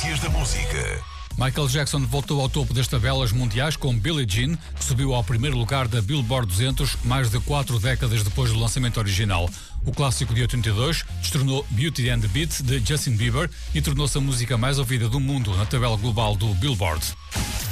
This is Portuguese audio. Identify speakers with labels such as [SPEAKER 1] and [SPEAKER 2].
[SPEAKER 1] Notícias da música.
[SPEAKER 2] Michael Jackson voltou ao topo das tabelas mundiais com Billie Jean, que subiu ao primeiro lugar da Billboard 200 mais de 4 décadas depois do lançamento original. O clássico de 82 destronou Beauty and the Beat de Justin Bieber e tornou-se a música mais ouvida do mundo na tabela global do Billboard.